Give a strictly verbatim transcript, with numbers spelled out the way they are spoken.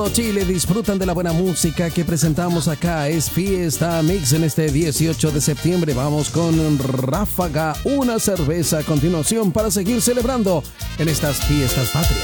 Chile disfrutan de la buena música que presentamos acá. Es Fiesta Mix en este dieciocho de septiembre. Vamos con Ráfaga, una cerveza a continuación para seguir celebrando en estas fiestas patrias.